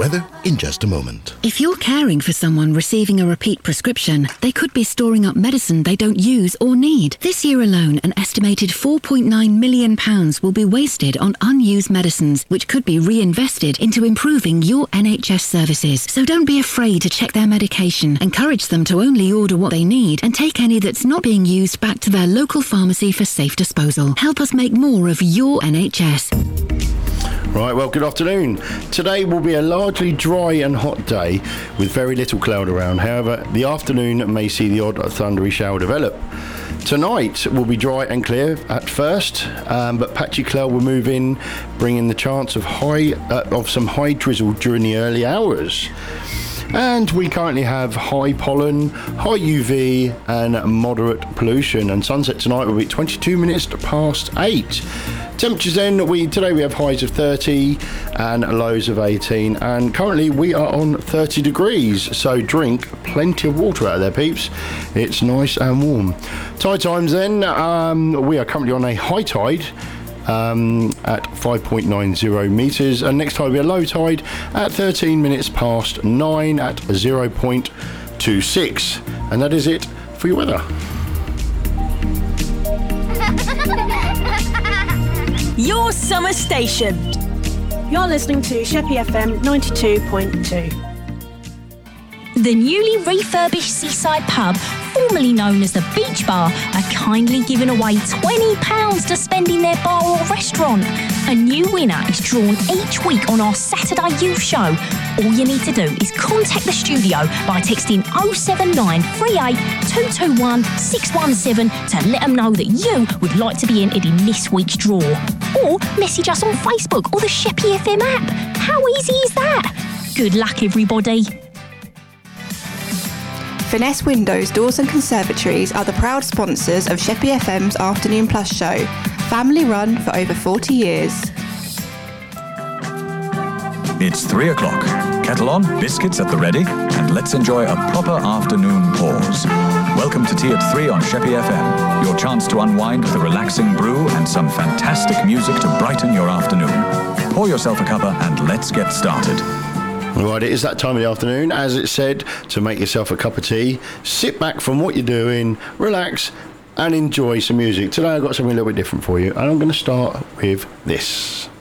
weather in just a moment. If you're caring for someone receiving a repeat prescription, they could be storing up medicine they don't use or need. This year alone, an estimated £4.9 million will be wasted on unused medicines, which could be reinvested into improving your NHS services. So don't be afraid to check their medication. Encourage them to only order what they need and take any that's not being used back to their local pharmacy for safe disposal. Help us make more of your NHS. Right, well, good afternoon. Today will be a largely dry and hot day with very little cloud around. However, the afternoon may see the odd thundery shower develop. Tonight will be dry and clear at first, but patchy cloud will move in, bringing the chance of some high drizzle during the early hours. And we currently have high pollen, high UV and moderate pollution, and sunset tonight will be 22 minutes past 8. Temperatures then, today we have highs of 30 and lows of 18, and currently we are on 30 degrees, so drink plenty of water out there, peeps. It's nice and warm. Tide times then, we are currently on a high tide at 5.90 metres, and next tide will be a low tide at 13 minutes past 9 at 0.26. And that is it for your weather. Your summer station. You're listening to Sheppey FM 92.2. The newly refurbished Seaside Pub, formerly known as the Beach Bar, are kindly giving away £20 to spend in their bar or restaurant. A new winner is drawn each week on our Saturday Youth Show. All you need to do is contact the studio by texting 07938 221 617 to let them know that you would like to be entered in this week's draw. Or message us on Facebook or the Sheppey FM app. How easy is that? Good luck, everybody. Finesse Windows, Doors and Conservatories are the proud sponsors of Sheppey FM's Afternoon Plus show, family run for over 40 years. It's 3 o'clock. Kettle on, biscuits at the ready, and let's enjoy a proper afternoon pause. Welcome to Tea at 3 on Sheppey FM, your chance to unwind with a relaxing brew and some fantastic music to brighten your afternoon. Pour yourself a cuppa and let's get started. Right, it is that time of the afternoon, as it said, to make yourself a cup of tea, sit back from what you're doing, relax, and enjoy some music. Today I've got something a little bit different for you, and I'm going to start with this.